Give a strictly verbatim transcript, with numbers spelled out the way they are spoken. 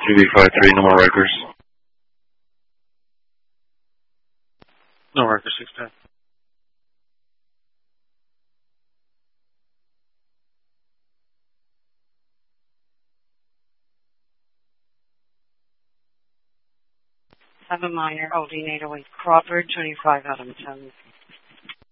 three B five three, no more Rikers. No Rikers, six ten. Seven minor, O D eight oh eight Crawford, twenty-five Adams ten.